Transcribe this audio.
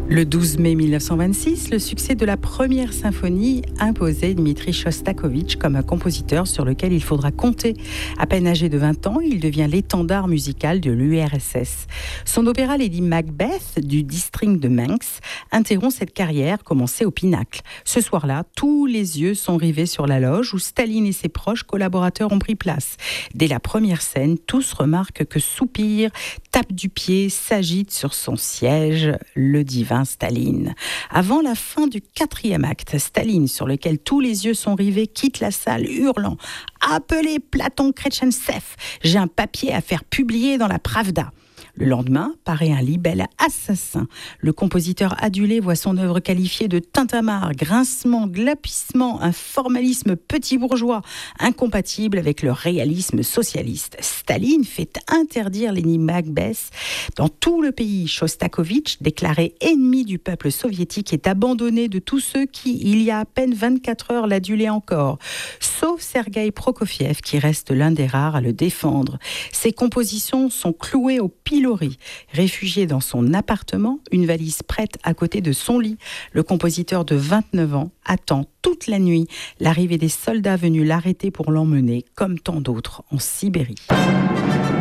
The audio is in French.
Le 12 mai 1926, le succès de la première symphonie imposait Dmitri Shostakovich comme un compositeur sur lequel il faudra compter. À peine âgé de 20 ans, il devient l'étendard musical de l'URSS. Son opéra Lady Macbeth du district de Minsk interrompt cette carrière commencée au Pinacle. Ce soir-là, tous les yeux sont rivés sur la loge où Staline et ses proches collaborateurs ont pris place. Dès la première scène, tous remarquent que soupire, tape du pied, s'agite sur son siège le divin Staline. Avant la fin du 4e acte, Staline, sur lequel tous les yeux sont rivés, quitte la salle hurlant « Appelez Platon Kretchensev, j'ai un papier à faire publier dans la Pravda ». Le lendemain, paraît un libelle assassin. Le compositeur adulé voit son œuvre qualifiée de tintamarre, grincement, glapissement, un formalisme petit bourgeois, incompatible avec le réalisme socialiste. Staline fait interdire Lady Macbeth dans tout le pays. Shostakovich, déclaré ennemi du peuple soviétique, est abandonné de tous ceux qui, il y a à peine 24 heures, l'adulaient encore, sauf Sergueï Prokofiev, qui reste l'un des rares à le défendre. Ses compositions sont clouées au pilori. Réfugié dans son appartement, une valise prête à côté de son lit, le compositeur de 29 ans attend toute la nuit l'arrivée des soldats venus l'arrêter pour l'emmener, comme tant d'autres, en Sibérie.